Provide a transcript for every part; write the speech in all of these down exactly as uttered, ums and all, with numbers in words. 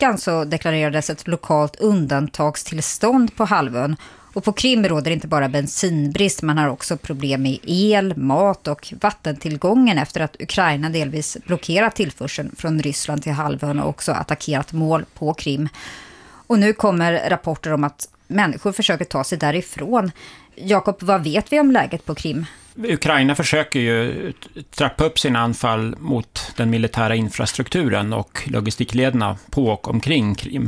veckan så deklarerades ett lokalt undantagstillstånd på halvön. Och på Krim råder inte bara bensinbrist, man har också problem med el, mat och vattentillgången efter att Ukraina delvis blockerat tillförseln från Ryssland till halvön och också attackerat mål på Krim. Och nu kommer rapporter om att människor försöker ta sig därifrån. Jakob, vad vet vi om läget på Krim? Ukraina försöker ju trappa upp sina anfall mot den militära infrastrukturen och logistiklederna på och omkring Krim.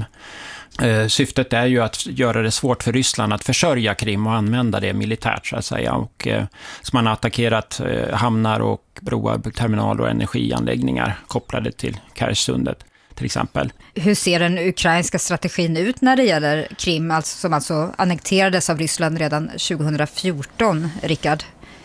Syftet är ju att göra det svårt för Ryssland att försörja Krim och använda det militärt så att säga. Och, så man har attackerat hamnar och broar, terminaler och energianläggningar kopplade till Kersundet till exempel. Hur ser den ukrainska strategin ut när det gäller Krim, alltså, som alltså annekterades av Ryssland redan tjugohundrafjorton, Rickard?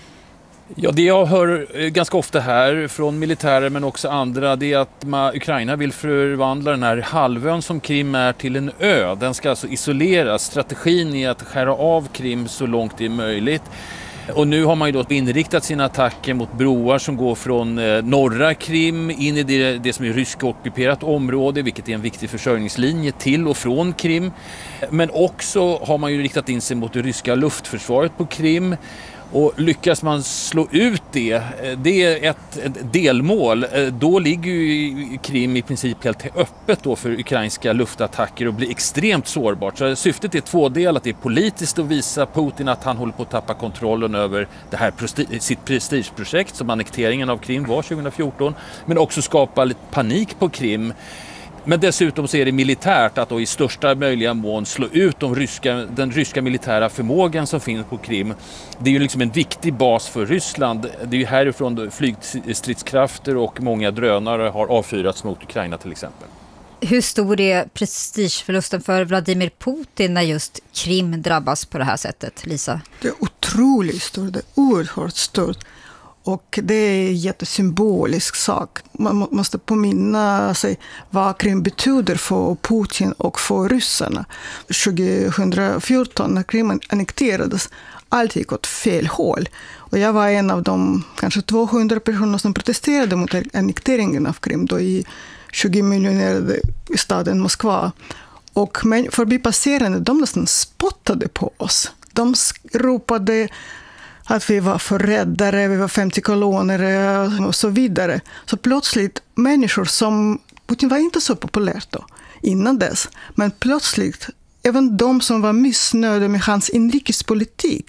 Ja, det jag hör ganska ofta här från militärer men också andra, det är att man, Ukraina vill förvandla den här halvön som Krim är till en ö. Den ska alltså isoleras. Strategin är att skära av Krim så långt det är möjligt. Och nu har man ju då inriktat sina attacker mot broar som går från eh, norra Krim in i det, det som är rysk-ockuperat område, vilket är en viktig försörjningslinje till och från Krim. Men också har man ju riktat in sig mot det ryska luftförsvaret på Krim. Och lyckas man slå ut det, det är ett, ett delmål, då ligger ju Krim i princip helt öppet då för ukrainska luftattacker och blir extremt sårbart. Så syftet är tvådelat, det är politiskt att visa Putin att han håller på att tappa kontrollen över det här sitt prestigeprojekt som annekteringen av Krim var tjugohundrafjorton, men också skapa lite panik på Krim. Men dessutom så är det militärt att då i största möjliga mån slå ut de ryska, den ryska militära förmågan som finns på Krim. Det är ju liksom en viktig bas för Ryssland. Det är ju härifrån flygstridskrafter och många drönare har avfyrats mot Ukraina till exempel. Hur stor är prestigeförlusten för Vladimir Putin när just Krim drabbas på det här sättet, Lisa? Det är otroligt stort, det är oerhört stort. Och det är en jättesymbolisk sak. Man måste påminna sig vad Krim betyder för Putin och för ryssarna. tjugohundrafjorton när Krim annekterades, allt gick åt fel håll. Och jag var en av de kanske tvåhundra personer som protesterade mot annekteringen av Krim då i tjugo miljoner i staden Moskva. Och förbipasserande, de nästan spottade på oss. De ropade att vi var förräddare, vi var femtio koloner och så vidare. Så plötsligt människor som, Putin var inte så populärt då, innan dess, men plötsligt även de som var missnöjda med hans inrikespolitik,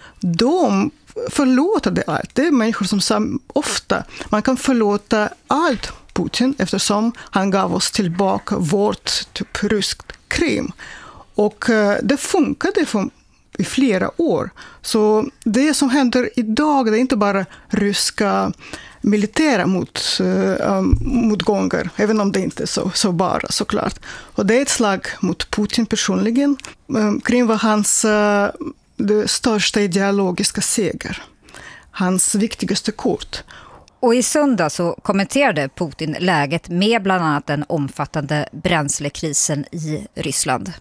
de förlåtade allt. Det är människor som sa ofta, man kan förlåta allt Putin eftersom han gav oss tillbaka vårt typ ryskt Krim. Och det funkade för i flera år. Så det som händer idag, det är inte bara ryska militära mot, äh, motgångar, även om det inte är så, så bara såklart. Och det är ett slag mot Putin personligen. Krim var hans äh, det största ideologiska seger. Hans viktigaste kort. Och i söndag så kommenterade Putin läget med bland annat den omfattande bränslekrisen i Ryssland.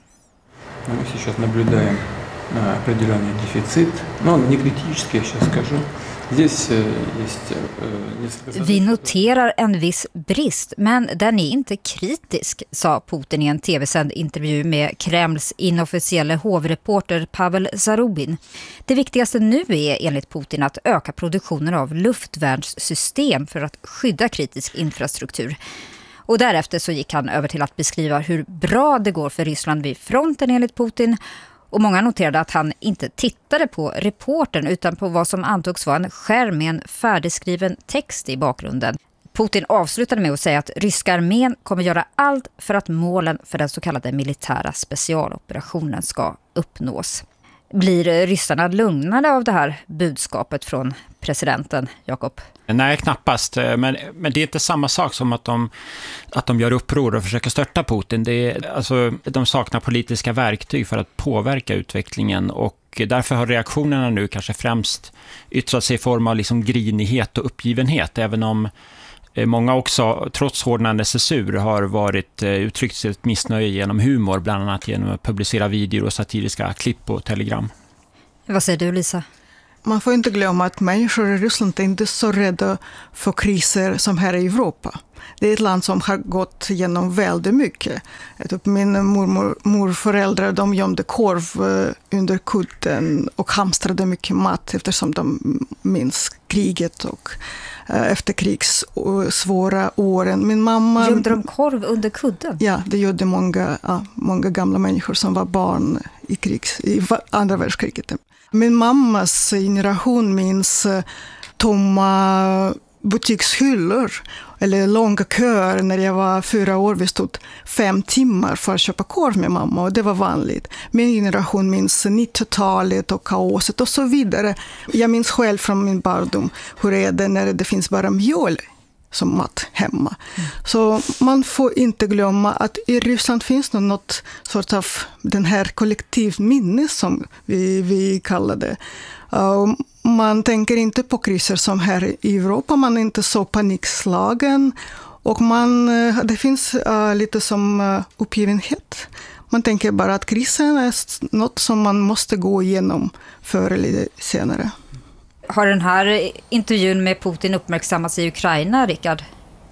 Vi сейчас наблюдаем определенный дефицит, но он не критический, я сейчас скажу. Здесь есть несколько... Vi noterar en viss brist, men den är inte kritisk, sa Putin i en tv-sänd intervju med Kremls inofficiella hovreporter Pavel Zarubin. Det viktigaste nu är enligt Putin att öka produktionen av luftvärnssystem för att skydda kritisk infrastruktur. Och därefter så gick han över till att beskriva hur bra det går för Ryssland vid fronten enligt Putin. Och många noterade att han inte tittade på reportern utan på vad som antogs vara en skärm med en färdigskriven text i bakgrunden. Putin avslutade med att säga att ryska armén kommer göra allt för att målen för den så kallade militära specialoperationen ska uppnås. Blir ryssarna lugnade av det här budskapet från presidenten, Jakob? Nej, knappast. Men, men det är inte samma sak som att de, att de gör uppror och försöker störta Putin. Det är, alltså, de saknar politiska verktyg för att påverka utvecklingen och därför har reaktionerna nu kanske främst yttrat sig i form av liksom grinighet och uppgivenhet. Även om många också, trots hårdnande censur, har varit uttryckt sitt missnöje genom humor, bland annat genom att publicera videor och satiriska klipp på Telegram. Vad säger du, Lisa? Man får inte glömma att människor i Ryssland är inte så rädda för kriser som här i Europa. Det är ett land som har gått igenom väldigt mycket. Min mormor, morföräldrar de gömde korv under kudden och hamstrade mycket mat eftersom de minns kriget och efterkrigs svåra åren. Min mamma... Gömde de korv under kudden? Ja, det gjorde många, ja, många gamla människor som var barn i, krigs, i andra världskriget. Min mammas generation minns tomma butikshyllor eller långa köer. När jag var fyra år vi stod fem timmar för att köpa korv med mamma och det var vanligt. Min generation minns nittiotalet och kaoset och så vidare. Jag minns själv från min barndom hur är det när det finns bara mjöl som mat hemma. Mm. Så man får inte glömma att i Ryssland finns det något sort av den här kollektivminne som vi, vi kallar det. Uh, man tänker inte på kriser som här i Europa, man är inte så panikslagen och man, uh, det finns uh, lite som uh, uppgivenhet. Man tänker bara att krisen är något som man måste gå igenom förr eller senare. Har den här intervjun med Putin uppmärksammats i Ukraina, Rickard?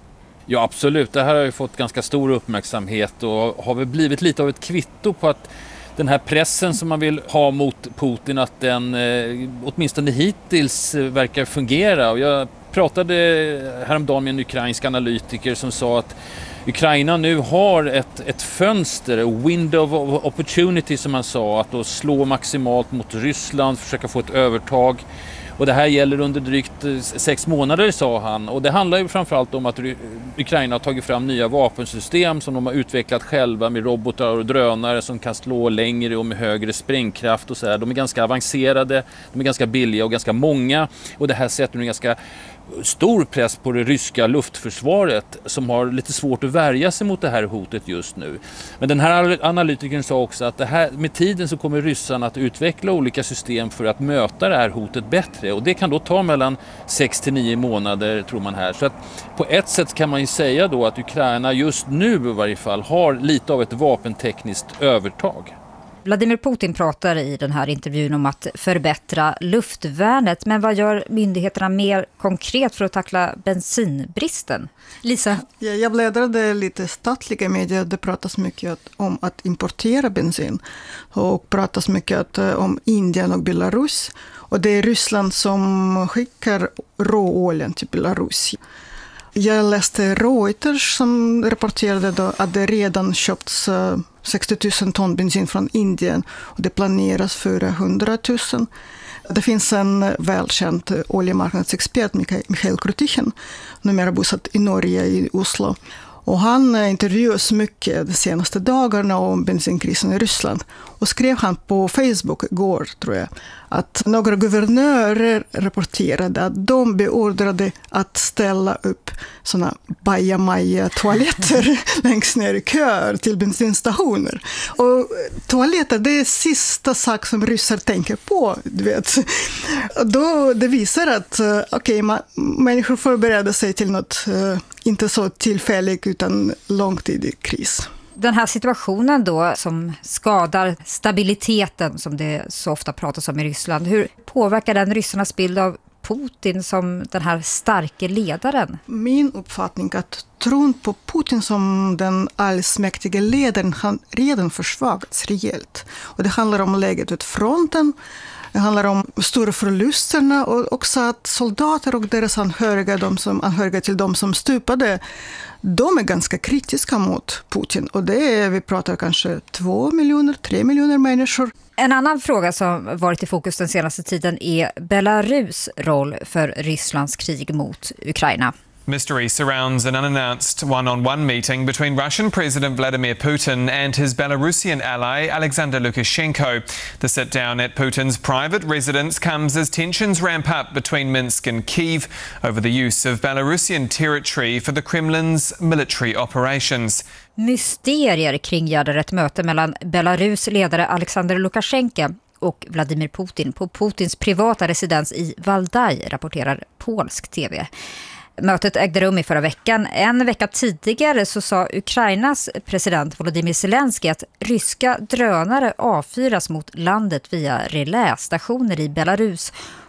Ja, absolut. Det här har ju fått ganska stor uppmärksamhet och har väl blivit lite av ett kvitto på att den här pressen som man vill ha mot Putin, att den eh, åtminstone hittills verkar fungera. Och jag pratade häromdagen med en ukrainsk analytiker som sa att Ukraina nu har ett, ett fönster, a window of opportunity som man sa, att då slå maximalt mot Ryssland, försöka få ett övertag. Och det här gäller under drygt sex månader, sa han. Och det handlar ju framförallt om att Ukraina har tagit fram nya vapensystem som de har utvecklat själva med robotar och drönare som kan slå längre och med högre sprängkraft och så här. De är ganska avancerade, de är ganska billiga och ganska många. Och det här sätter en ganska stor press på det ryska luftförsvaret som har lite svårt att värja sig mot det här hotet just nu. Men den här analytikern sa också att det här, med tiden så kommer ryssarna att utveckla olika system för att möta det här hotet bättre. Och det kan då ta mellan sex till nio månader, tror man här. Så att på ett sätt kan man ju säga då att Ukraina just nu i varje fall har lite av ett vapentekniskt övertag. Vladimir Putin pratar i den här intervjun om att förbättra luftvärnet. Men vad gör myndigheterna mer konkret för att tackla bensinbristen? Lisa? Ja, jag bläddrade lite statliga medier. Det pratas mycket om att importera bensin. Och pratas mycket om Indien och Belarus. Och det är Ryssland som skickar råoljan till Belarus. Jag läste Reuters som rapporterade då att det redan köpts sextio tusen ton bensin från Indien och det planeras fyrahundratusen. Det finns en välkänd oljemarknadsexpert, Mikhail Krutichin, numera bosatt i Norge, i Oslo. Och han intervjuas mycket de senaste dagarna om bensinkrisen i Ryssland. Och skrev han på Facebook igår, tror jag, att några guvernörer rapporterade att de beordrade att ställa upp såna bajamaja-toaletter längst ner i köer till bensinstationer. Och toaletter, det är sista sak som ryssar tänker på, du vet. Då det visar att okej, okay, människor förbereder sig till något uh, inte så tillfälligt utan långtidig kris. Den här situationen då som skadar stabiliteten som det så ofta pratas om i Ryssland, hur påverkar den ryssarnas bild av Putin som den här starka ledaren? Min uppfattning är att tron på Putin som den allsmäktiga ledaren har redan försvagats rejält. Och det handlar om läget vid fronten. Det handlar om stora förlusterna och också att soldater och deras anhöriga, de som, anhöriga till de som stupade, de är ganska kritiska mot Putin. Och det är, vi pratar kanske två miljoner, tre miljoner människor. En annan fråga som varit i fokus den senaste tiden är Belarus roll för Rysslands krig mot Ukraina. Mystery surrounds an unannounced one-on-one meeting between Russian President Vladimir Putin and his Belarusian ally Alexander Lukashenko. The sit-down at Putin's private residence comes as tensions ramp up between Minsk and Kyiv over the use of Belarusian territory for the Kremlin's military operations. Mysterier kringgärdar ett möte mellan Belarus ledare Alexander Lukashenko och Vladimir Putin på Putins privata residens i Valdaj, rapporterar polsk tv. Mötet ägde rum i förra veckan. En vecka tidigare så sa Ukrainas president Volodymyr Zelensky att ryska drönare avfyras mot landet via relästationer i Belarus.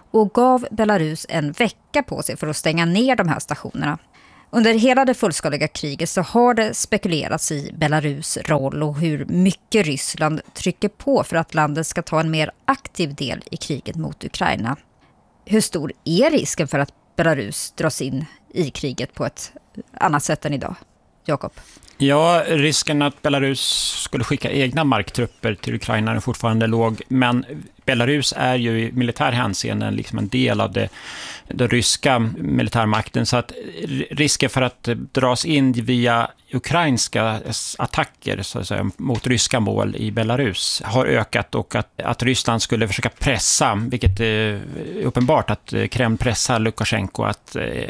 och gav Belarus en vecka på sig för att stänga ner de här stationerna. Under hela det fullskaliga kriget så har det spekulerats i Belarus roll och hur mycket Ryssland trycker på för att landet ska ta en mer aktiv del i kriget mot Ukraina. Hur stor är risken för att Belarus dras in i kriget på ett annat sätt än idag? Jakob? Ja, risken att Belarus skulle skicka egna marktrupper till Ukraina är fortfarande låg, men Belarus är ju i militär hänseende liksom en del av det, den ryska militärmakten, så att risken för att dras in via ukrainska attacker så att säga, mot ryska mål i Belarus har ökat, och att, att Ryssland skulle försöka pressa, vilket är uppenbart att Kreml pressar Lukasjenko att